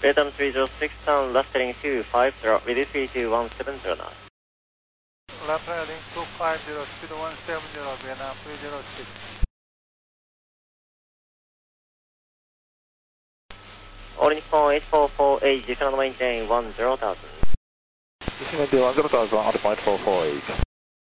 Vietnam 306, left heading 250, ready 32170 now. Left heading 250, speed 170, Vietnam 306. Orange phone 8448, you cannot maintain 10,000. You can maintain 10,000 on the point 448.